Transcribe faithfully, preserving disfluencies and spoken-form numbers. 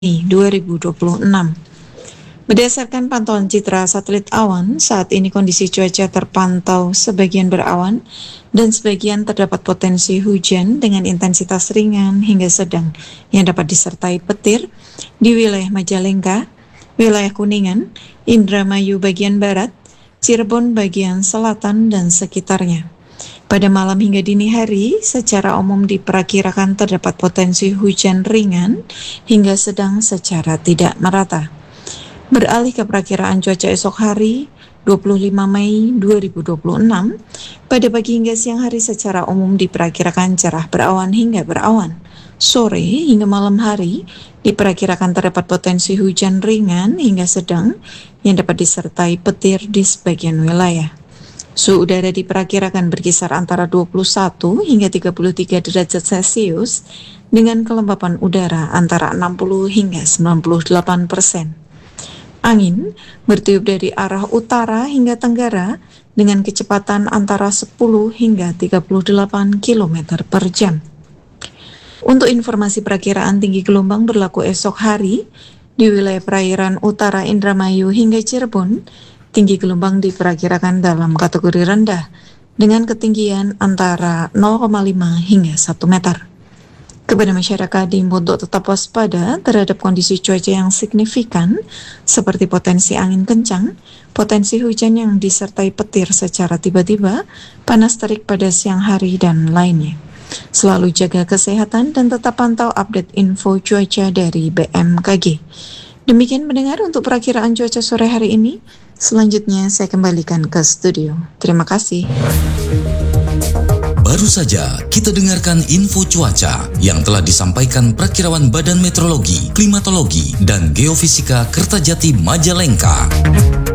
dua ribu dua puluh enam. Berdasarkan pantauan citra satelit awan, saat ini kondisi cuaca terpantau sebagian berawan dan sebagian terdapat potensi hujan dengan intensitas ringan hingga sedang yang dapat disertai petir di wilayah Majalengka, wilayah Kuningan, Indramayu bagian barat, Cirebon bagian selatan dan sekitarnya. Pada malam hingga dini hari, secara umum diperkirakan terdapat potensi hujan ringan hingga sedang secara tidak merata. Beralih ke perakiraan cuaca esok hari, dua puluh lima Mei dua ribu dua puluh enam, pada pagi hingga siang hari secara umum diperkirakan cerah berawan hingga berawan. Sore hingga malam hari diperkirakan terdapat potensi hujan ringan hingga sedang yang dapat disertai petir di sebagian wilayah. Suhu udara diperkirakan berkisar antara dua puluh satu hingga tiga puluh tiga derajat Celcius dengan kelembapan udara antara enam puluh hingga sembilan puluh delapan persen. Angin bertiup dari arah utara hingga tenggara dengan kecepatan antara sepuluh hingga tiga puluh delapan kilometer per jam. Untuk informasi perakiraan tinggi gelombang berlaku esok hari di wilayah perairan utara Indramayu hingga Cirebon, tinggi gelombang diperkirakan dalam kategori rendah dengan ketinggian antara nol koma lima hingga satu meter. Kepada masyarakat diimbau untuk tetap waspada terhadap kondisi cuaca yang signifikan seperti potensi angin kencang, potensi hujan yang disertai petir secara tiba-tiba, panas terik pada siang hari dan lainnya. Selalu jaga kesehatan dan tetap pantau update info cuaca dari B M K G. Demikian mendengar untuk perakiraan cuaca sore hari ini. Selanjutnya saya kembalikan ke studio. Terima kasih. Baru saja kita dengarkan info cuaca yang telah disampaikan Prakirawan Badan Meteorologi, Klimatologi, dan Geofisika Kertajati Majalengka.